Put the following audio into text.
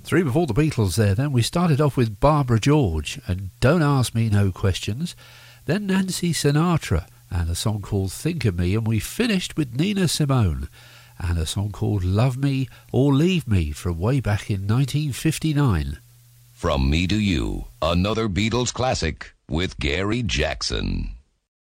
Three before the Beatles there then. We started off with Barbara George and Don't Ask Me No Questions. Then Nancy Sinatra and a song called Think of Me. And we finished with Nina Simone and a song called Love Me or Leave Me from way back in 1959. From Me to You, another Beatles classic with Gary Jackson.